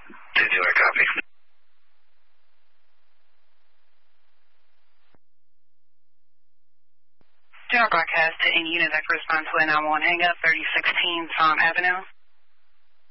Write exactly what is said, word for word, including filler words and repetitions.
ten two, I copy. General broadcast to any unit that corresponds to a nine one one hang up, thirty sixteen Palm Avenue.